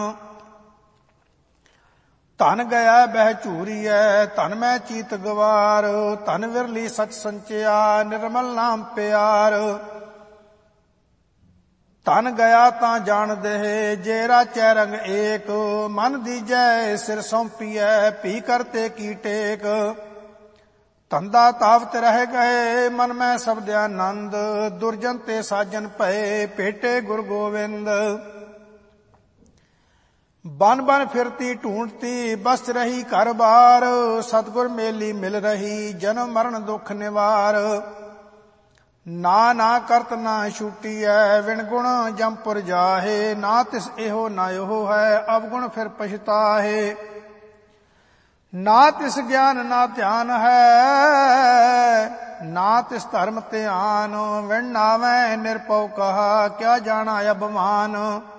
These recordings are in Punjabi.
ਧਨ ਗਿਆ ਬਹਿ ਝੂਰੀਐ, ਧਨ ਮੈਂ ਚੀਤ ਗਵਾਰ। ਧਨ ਵਿਰਲੀ ਸਚ ਸੰਚਿਆ, ਨਿਰਮਲ ਨਾਮ ਪਿਆਰ। ਧਨ ਗਿਆ ਤਾਂ ਜਾਣ ਦੇ, ਜੇ ਰਾਚੈ ਰੰਗ ਏਕ। ਮਨ ਦੀਜੈ ਸਿਰ ਸੌਂਪੀਐ, ਭੀ ਕਰਤੇ ਕੀ ਟੇਕ। ਧੰਦਾ ਤਾਵਤ ਰਹਿ ਗਏ, ਮਨ ਮੈਂ ਸਬਦ ਆਨੰਦ। ਦੁਰਜਨ ਤੇ ਸਾਜਨ ਭਏ, ਭੇਟੇ ਗੁਰ ਗੋਵਿੰਦ। ਬਨ ਬਨ ਫਿਰਤੀ ਢੂੰਡਤੀ, ਬਸ ਰਹੀ ਘਰ ਬਾਰ। ਸਤਿਗੁਰ ਮੇਲੀ ਮਿਲ ਰਹੀ, ਜਨਮ ਮਰਨ ਦੁੱਖ ਨਿਵਾਰ। ਨਾ ਨਾ ਕਰਤ ਨਾ ਛੂਟੀਐ, ਵਿਣ ਗੁਣ ਜੰਪੁਰ ਜਾਹੇ। ਨਾ ਤਿਸ ਇਹੋ ਨਾ ਇਹੋ ਹੈ, ਅਵਗੁਣ ਫਿਰ ਪਛਤਾਹੇ। ਨਾ ਤਿਸ ਗਿਆਨ ਨਾ ਧਿਆਨ ਹੈ, ਨਾ ਤਿਸ ਧਰਮ ਧਿਆਨ। ਵਿਣ ਨਾਵੈ ਨਿਰਭਉ ਕਹਾ, ਕਿਆ ਜਾਣਾ ਅਭਿਮਾਨ।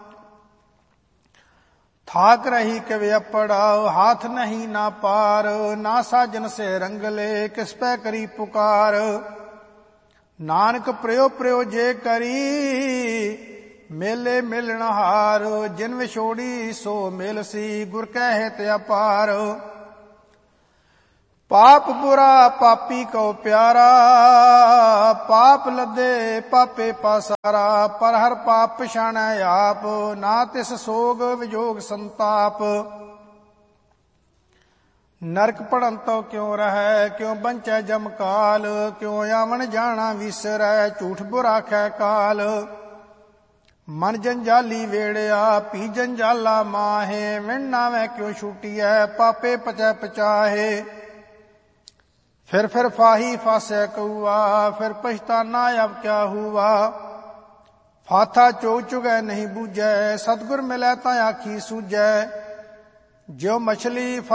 ਥਾਕ ਰਹੀ ਕਿਵ ਅਪੜਾ, ਹਾਥ ਨਹੀਂ ਨਾ ਪਾਰ। ਨਾ ਸਾਜਨ ਸੇ ਰੰਗਲੇ, ਕਿਸ ਪੈ ਕਰੀ ਪੁਕਾਰ। ਨਾਨਕ ਪ੍ਰਿਓ ਪ੍ਰਿਓ ਜੇ ਕਰੀ, ਮੇਲੇ ਮਿਲਣ ਹਾਰ। ਜਿਨ ਵਿਛੋੜੀ ਸੋ ਮਿਲ ਸੀ, ਗੁਰ ਕੈ ਹਿਤ ਅਪਾਰ। ਪਾਪ ਬੁਰਾ ਪਾਪੀ ਕਉ ਪਿਆਰਾ, ਪਾਪ ਲੱਦੇ ਪਾਪੇ ਪਾਸਾਰਾ। ਪਰ ਹਰ ਪਾਪ ਪਛਾਣੈ ਆਪ, ਨਾ ਤਿਸ ਸੋਗ ਵਿਜੋਗ ਸੰਤਾਪ। ਨਰਕ ਪੜਨ ਤੋ ਕਿਉ ਰਹੈ, ਕਿਉ ਬੰਚੈ ਜਮ ਕਾਲ। ਕਿਉ ਆਵਣ ਜਾਣਾ ਵਿਸਰੈ, ਝੂਠ ਬੁਰਾ ਖੈ ਕਾਲ। ਮਨ ਜੰਜਾਲੀ ਵੇੜਿਆ, ਪੀ ਜੰਜਾਲਾ ਮਾਹੇ। ਵਿਣ ਨਾਵੈ ਕਿਉ ਛੂਟੀਐ, ਪਾਪੇ ਪਚੈ ਪਚਾਹੇ। ਫਿਰ ਫਾਹੀ ਫਾਸੈ ਕਊਆ, ਫਿਰ ਪਛਤਾਨਾ ਅਬ ਕਿਆ ਹੁਆ। ਫਾਥਾ ਚੋਗ ਚੁਗੈ ਨਹੀਂ ਬੂਝੈ, ਸਤਿਗੁਰ ਮਿਲੈ ਤਾਂ ਆਖੀ ਸੂਝੈ। ਜਿਉ ਮਛਲੀ